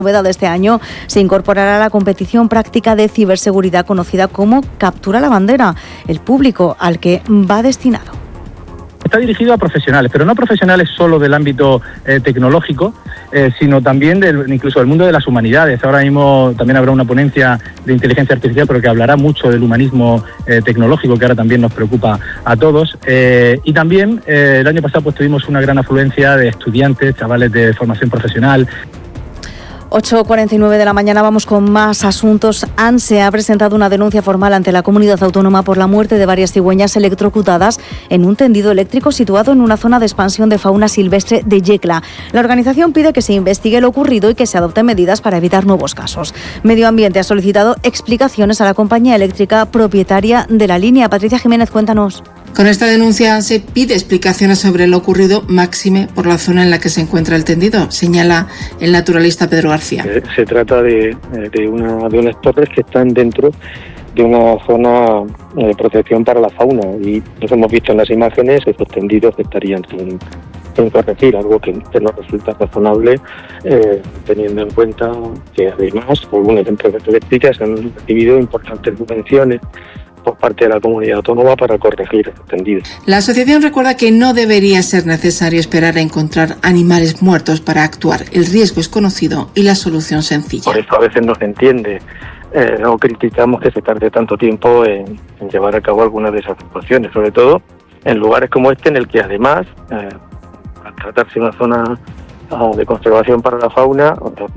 Novedad de este año, se incorporará a la competición práctica de ciberseguridad conocida como Captura la Bandera, el público al que va destinado. Está dirigido a profesionales, pero no profesionales solo del ámbito tecnológico, sino también incluso del mundo de las humanidades. Ahora mismo también habrá una ponencia de inteligencia artificial, pero que hablará mucho del humanismo tecnológico, que ahora también nos preocupa a todos. Y también el año pasado pues tuvimos una gran afluencia de estudiantes, chavales de formación profesional. 8:49 de la mañana, vamos con más asuntos. ANSE ha presentado una denuncia formal ante la comunidad autónoma por la muerte de varias cigüeñas electrocutadas en un tendido eléctrico situado en una zona de expansión de fauna silvestre de Yecla. La organización pide que se investigue lo ocurrido y que se adopten medidas para evitar nuevos casos. Medio Ambiente ha solicitado explicaciones a la compañía eléctrica propietaria de la línea. Patricia Jiménez, cuéntanos. Con esta denuncia se pide explicaciones sobre lo ocurrido, máxime por la zona en la que se encuentra el tendido, señala el naturalista Pedro García. Se trata de unas torres que están dentro de una zona de protección para la fauna y nos hemos visto en las imágenes esos tendidos que estarían sin corregir, algo que nos resulta razonable teniendo en cuenta que además algunas empresas eléctricas han recibido importantes subvenciones por parte de la comunidad autónoma para corregir esos tendidos. La asociación recuerda que no debería ser necesario esperar a encontrar animales muertos para actuar. El riesgo es conocido y la solución sencilla. Por eso a veces no se entiende o criticamos que se tarde tanto tiempo en llevar a cabo algunas de esas actuaciones, sobre todo en lugares como este en el que además, al tratarse de una zona de conservación para la fauna,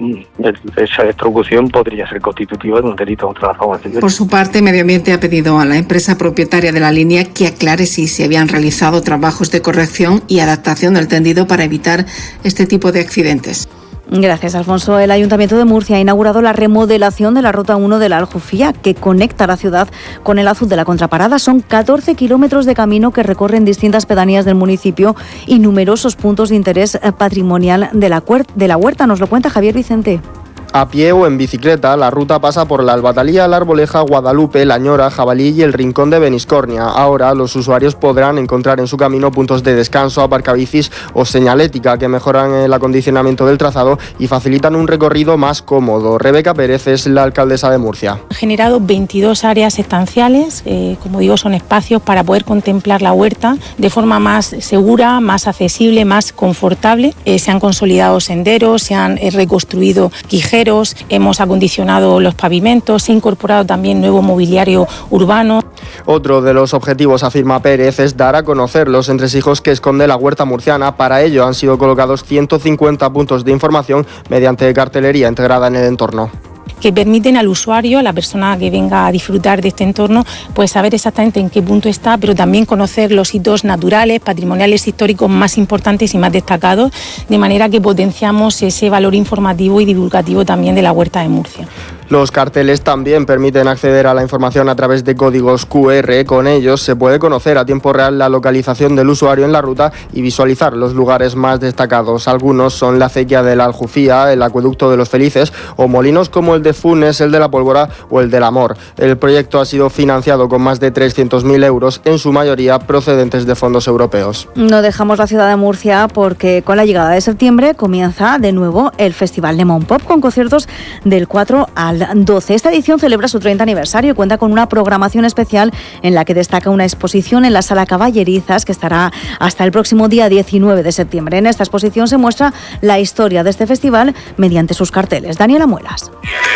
esa destrucción podría ser constitutiva de un delito contra la fauna silvestre. Por su parte, Medio Ambiente ha pedido a la empresa propietaria de la línea que aclare si se habían realizado trabajos de corrección y adaptación del tendido para evitar este tipo de accidentes. Gracias, Alfonso. El Ayuntamiento de Murcia ha inaugurado la remodelación de la Ruta 1 de la Aljufía, que conecta la ciudad con el Azul de la Contraparada. Son 14 kilómetros de camino que recorren distintas pedanías del municipio y numerosos puntos de interés patrimonial de la huerta. Nos lo cuenta Javier Vicente. A pie o en bicicleta, la ruta pasa por la Albatalía, la Arboleja, Guadalupe, La Ñora, Jabalí y el Rincón de Beniscornia. Ahora los usuarios podrán encontrar en su camino puntos de descanso, aparcabicis o señalética que mejoran el acondicionamiento del trazado y facilitan un recorrido más cómodo. Rebeca Pérez es la alcaldesa de Murcia. Ha generado 22 áreas estanciales, como digo, son espacios para poder contemplar la huerta de forma más segura, más accesible, más confortable. Se han consolidado senderos, se han reconstruido quijeros, hemos acondicionado los pavimentos, se ha incorporado también nuevo mobiliario urbano. Otro de los objetivos, afirma Pérez, es dar a conocer los entresijos que esconde la huerta murciana. Para ello han sido colocados 150 puntos de información mediante cartelería integrada en el entorno, que permiten al usuario, a la persona que venga a disfrutar de este entorno, pues saber exactamente en qué punto está, pero también conocer los hitos naturales, patrimoniales, históricos más importantes y más destacados, de manera que potenciamos ese valor informativo y divulgativo también de la huerta de Murcia. Los carteles también permiten acceder a la información a través de códigos QR. Con ellos se puede conocer a tiempo real la localización del usuario en la ruta y visualizar los lugares más destacados. Algunos son la acequia de la Aljufía, el acueducto de los Felices o molinos como el de Funes, el de la Pólvora o el del Amor. El proyecto ha sido financiado con más de 300.000 euros, en su mayoría procedentes de fondos europeos. No dejamos la ciudad de Murcia porque con la llegada de septiembre comienza de nuevo el Festival Lemon Pop con conciertos del 4 al 12. Esta edición celebra su 30 aniversario y cuenta con una programación especial en la que destaca una exposición en la Sala Caballerizas que estará hasta el próximo día 19 de septiembre. En esta exposición se muestra la historia de este festival mediante sus carteles. Daniela Muelas.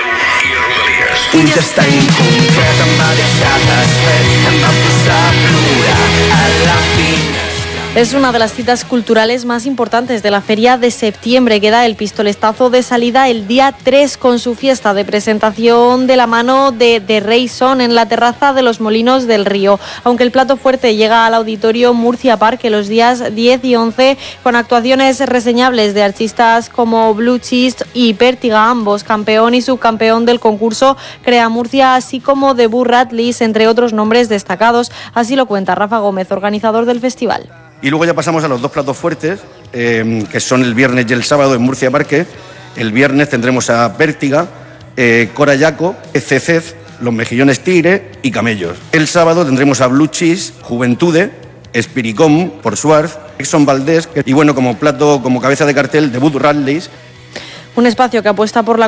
Es una de las citas culturales más importantes de la feria de septiembre, que da el pistoletazo de salida el día 3 con su fiesta de presentación de la mano de The Rayson en la terraza de los Molinos del Río. Aunque el plato fuerte llega al auditorio Murcia Park los días 10 y 11 con actuaciones reseñables de artistas como Blue Cheese y Pértiga, ambos campeón y subcampeón del concurso Crea Murcia, así como The Boo Radleys, entre otros nombres destacados. Así lo cuenta Rafa Gómez, organizador del festival. Y luego ya pasamos a los dos platos fuertes, que son el viernes y el sábado en Murcia Parque. El viernes tendremos a Pértiga, Cora Yaco, Cecez, Los Mejillones Tigre y Camellos. El sábado tendremos a Blue Cheese, Juventude, Espiricom, por Suárez, Exxon Valdés y bueno, como cabeza de cartel, The Boo Radleys. Un espacio que apuesta por la